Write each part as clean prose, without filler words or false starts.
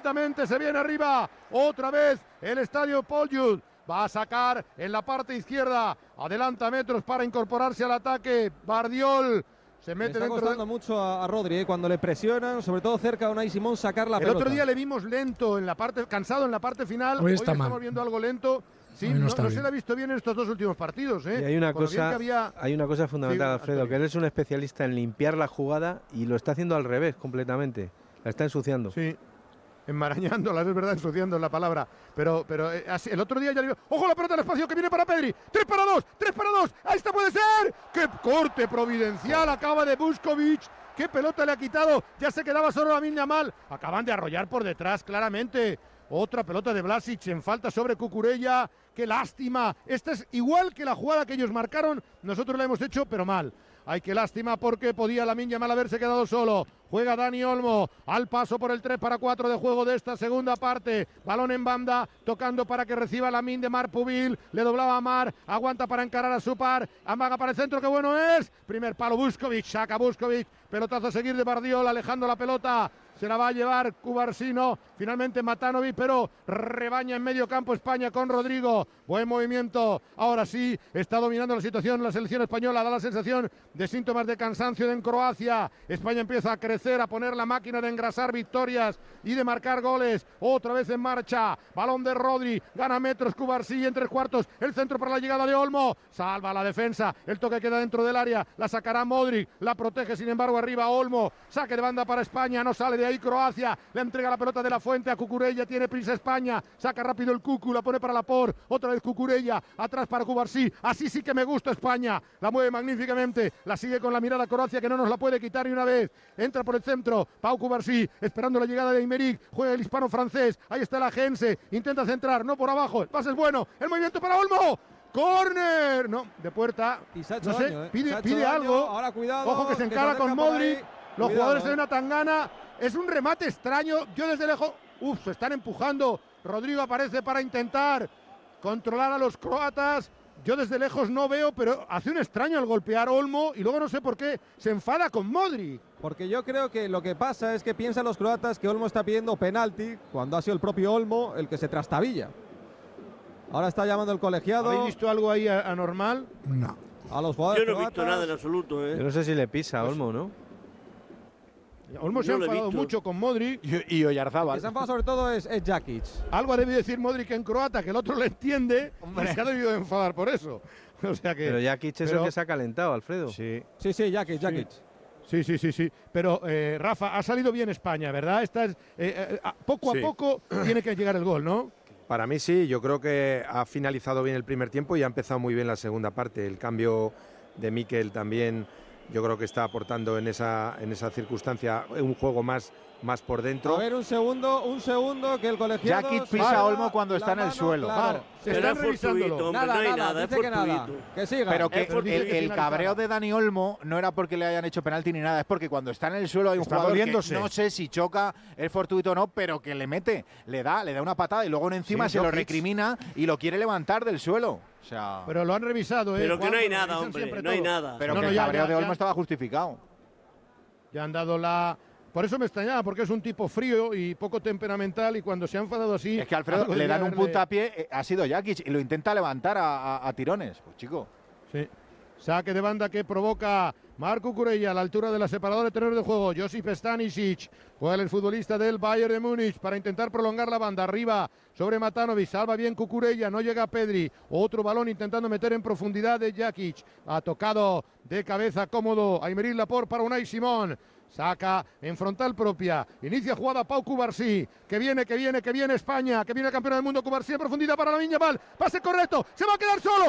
inmediatamente, se viene arriba, otra vez el estadio Poljud. Va a sacar en la parte izquierda, adelanta metros para incorporarse al ataque. Bardiol se mete le está costando mucho a Rodri, cuando le presionan, sobre todo cerca de Unai Simón, sacar la pelota. El otro día le vimos lento en la parte, cansado en la parte final. Hoy estamos viendo algo lento. Sí, no se le ha visto bien en estos dos últimos partidos. Y hay una cosa fundamental, sí, Alfredo, que él es un especialista en limpiar la jugada y lo está haciendo al revés completamente. La está ensuciando. Sí. Enmarañándola, es verdad, ensuciando la palabra. Pero el otro día ya le digo, ¡ojo la pelota al espacio que viene para Pedri! ¡3 para 2! ¡3 para 2! ¡Ahí está, puede ser! ¡Qué corte providencial acaba de Vuskovic! ¡Qué pelota le ha quitado! Ya se quedaba solo Lamine Yamal. Acaban de arrollar por detrás, claramente. Otra pelota de Vlasic en falta sobre Cucurella. ¡Qué lástima! Esta es igual que la jugada que ellos marcaron. Nosotros la hemos hecho, pero mal. Ay, qué lástima porque podía Lamine Yamal haberse quedado solo. Juega Dani Olmo al paso por el 3 para 4 de juego de esta segunda parte. Balón en banda, tocando para que reciba Lamine de Marpubil. Le doblaba a Mar, aguanta para encarar a su par. Amaga para el centro, qué bueno es. Primer palo Vuskovic, saca Vuskovic. Pelotazo a seguir de Bardiol, alejando la pelota. Se la va a llevar Cubarsino, finalmente Matanovic, pero rebaña en medio campo España con Rodrigo. Buen movimiento, ahora sí, está dominando la situación la selección española, da la sensación de síntomas de cansancio en Croacia. España empieza a crecer, a poner la máquina de engrasar victorias y de marcar goles. Otra vez en marcha, balón de Rodri, gana metros Cubarsí en 3/4, el centro para la llegada de Olmo, salva la defensa, el toque queda dentro del área, la sacará Modric, la protege sin embargo arriba Olmo, saque de banda para España, no sale de ahí Croacia, le entrega la pelota de la Fuente a Cucurella, tiene prisa España, saca rápido el Cucu, la pone para Laporte, otra vez Cucurella, atrás para Cubarsí, así sí que me gusta España, la mueve magníficamente, la sigue con la mirada Croacia que no nos la puede quitar ni una vez, entra por el centro, Pau Cubarsí, esperando la llegada de Aymeric, juega el hispano francés, ahí está la Gense, intenta centrar, no por abajo, el pase es bueno, el movimiento para Olmo, ¡córner! No, de puerta, y se ha hecho no sé, daño, pide algo, ahora cuidado, ojo que se encara con Modric, los jugadores de una tangana. Es un remate extraño, yo desde lejos, se están empujando, Rodrigo aparece para intentar controlar a los croatas, yo desde lejos no veo, pero hace un extraño al golpear Olmo y luego no sé por qué se enfada con Modric. Porque yo creo que lo que pasa es que piensan los croatas que Olmo está pidiendo penalti cuando ha sido el propio Olmo el que se trastabilla. Ahora está llamando el colegiado. ¿Habéis visto algo ahí anormal? No. A los jugadores yo no he visto nada en absoluto. Yo no sé si le pisa a Olmo, ¿no? Olmo se ha enfadado mucho con Modric. Y Oyarzábal. El que se ha enfadado sobre todo es Jakic. Algo debe decir Modric en croata, que el otro le entiende. Y se ha debido de enfadar por eso. O sea que, pero Jakic es el que se ha calentado, Alfredo. Sí, Jakic. Sí. Pero Rafa, ha salido bien España, ¿verdad? Poco a poco tiene que llegar el gol, ¿no? Para mí sí, yo creo que ha finalizado bien el primer tiempo y ha empezado muy bien la segunda parte. El cambio de Mikel también yo creo que está aportando en esa circunstancia un juego más por dentro. A ver, un segundo, que el colegiado… Jakic pisa a Olmo cuando está en el suelo. Claro. Se están revisándolo. Nada, dice que nada. Que siga. Pero que el cabreo de Dani Olmo no era porque le hayan hecho penalti ni nada, es porque cuando está en el suelo hay un jugador que no sé si choca, es fortuito o no, pero que le mete, le da una patada y luego encima se lo recrimina y lo quiere levantar del suelo. O sea, pero lo han revisado, Pero Juan, que no hay nada, hombre, no hay nada. Pero que el cabreo de Olmo estaba justificado. Ya han dado la… Por eso me extrañaba, porque es un tipo frío y poco temperamental y cuando se ha enfadado así… Es que Alfredo le dan un puntapié, ha sido Jakic y lo intenta levantar a tirones. Pues chico. Sí. Saque de banda que provoca Marco Cucurella a la altura de la separadora de terreno de juego. Josip Stanisic, juega el futbolista del Bayern de Múnich para intentar prolongar la banda. Arriba sobre Matanovic, salva bien Cucurella, no llega Pedri. Otro balón intentando meter en profundidad de Jakic. Ha tocado de cabeza cómodo Aymeric Laporte para Unai Simón. Saca en frontal propia, inicia jugada Pau Cubarsí, que viene España, que viene el campeón del mundo Cubarsí en profundidad para Lamine Yamal, pase correcto, se va a quedar solo,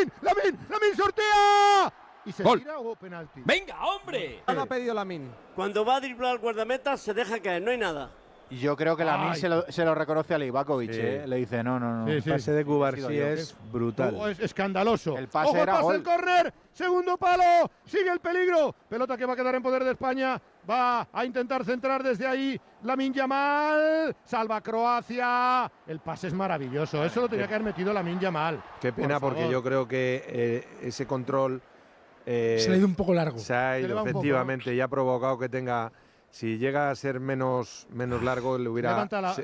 Lamine sortea, y se tira o penalti. ¡Venga, hombre! ¿Qué ha pedido Lamine? Cuando va a driblar al guardameta se deja caer, no hay nada. Y yo creo que Lamine se lo reconoce a Livakovic, le dice no. El pase de Cubarsí es brutal. Es escandaloso. El pase era pasa gol. el córner, segundo palo, sigue el peligro, pelota que va a quedar en poder de España, va a intentar centrar desde ahí Lamine Yamal, salva Croacia, el pase es maravilloso, eso lo tenía que haber metido Lamine Yamal. Qué pena porque yo creo que ese control se le ha ido un poco largo. Se ha ido efectivamente y ha provocado que tenga… Si llega a ser menos largo, le hubiera